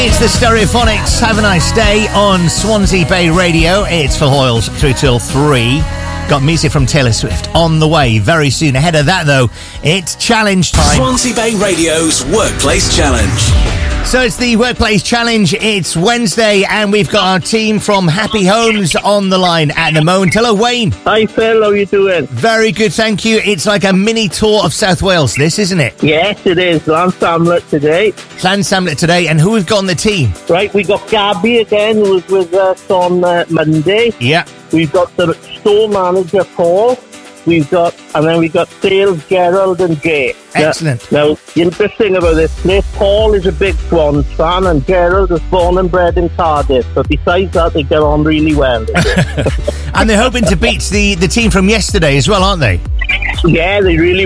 It's the Stereophonics. Have a nice day on Swansea Bay Radio. It's Phil Hoyles through till 3. Got music from Taylor Swift on the way very soon. Ahead of that, though, it's challenge time. Swansea Bay Radio's Workplace Challenge. So it's the Workplace Challenge. It's Wednesday, and we've got our team from Happy Homes on the line at the moment. Hello, Wayne. Hi, Phil. How are you doing? Very good, thank you. It's like a mini tour of South Wales, this, isn't it? Yes, it is. Llansamlet today. Llansamlet today, and who we've got on the team? Right, we got Gabby again, who was with us on Monday. Yeah. We've got the store manager, Paul. And then we got sales, Gerald and Jay. Excellent. Now, the interesting about this place, Paul is a big Swans fan, and Gerald was born and bred in Cardiff. But besides that, they get on really well. And they're hoping to beat the team from yesterday as well, aren't they? Yeah, they really